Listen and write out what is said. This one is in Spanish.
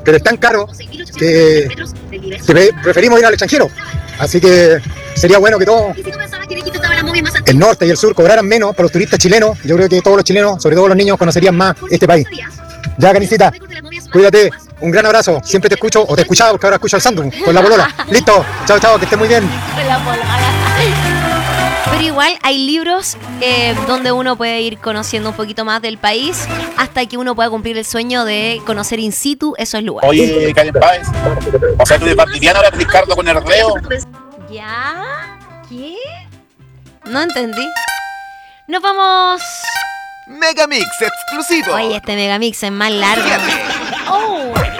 pero es tan caro que preferimos ir al extranjero. Así que sería bueno que todos el norte y el sur cobraran menos para los turistas chilenos. Yo creo que todos los chilenos, sobre todo los niños, conocerían más este país. Ya, Canicita, cuídate, un gran abrazo. Siempre te escucho, o te escuchaba porque ahora escucho al Sandu con la polola. Listo, chao, chao, que estés muy bien. Con la polola. Pero igual hay libros donde uno puede ir conociendo un poquito más del país hasta que uno pueda cumplir el sueño de conocer in situ esos lugares. Oye, Karen Páez, o sea, tú de Valdiviana ahora Ricardo con Herdeo. ¿Ya? ¿Qué? No entendí. Nos vamos. Megamix exclusivo. Oye, este Megamix es más largo. Oh.